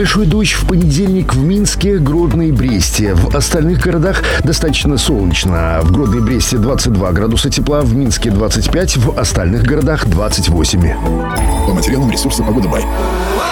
небольшой дождь в понедельник в Минске, Гродно и Бресте. В остальных городах достаточно солнечно. В Гродно и Бресте 22 градуса тепла, в Минске 25, в остальных городах 28. По материалам ресурса «Погода Бай».